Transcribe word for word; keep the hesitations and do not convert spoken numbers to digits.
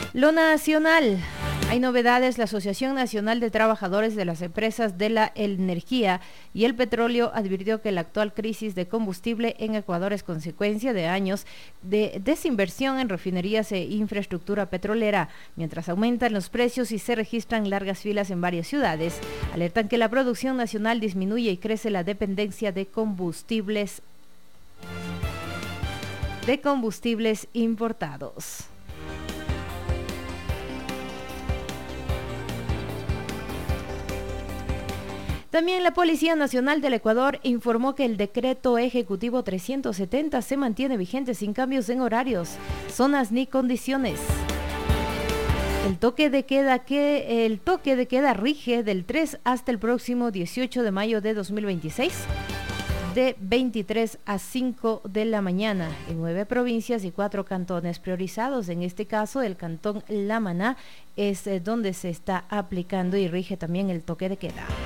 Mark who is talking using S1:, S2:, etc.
S1: Lo nacional. Hay novedades. La Asociación Nacional de Trabajadores de las Empresas de la Energía y el Petróleo advirtió que la actual crisis de combustible en Ecuador es consecuencia de años de desinversión en refinerías e infraestructura petrolera. Mientras aumentan los precios y se registran largas filas en varias ciudades, alertan que la producción nacional disminuye y crece la dependencia de combustibles, de combustibles importados. También la Policía Nacional del Ecuador informó que el decreto ejecutivo trescientos setenta se mantiene vigente sin cambios en horarios, zonas ni condiciones. El toque de queda que el toque de queda rige del tres hasta el próximo dieciocho de mayo de dos mil veintiséis, de veintitrés a cinco de la mañana, en nueve provincias y cuatro cantones priorizados. En este caso, el cantón La Maná es donde se está aplicando y rige también el toque de queda.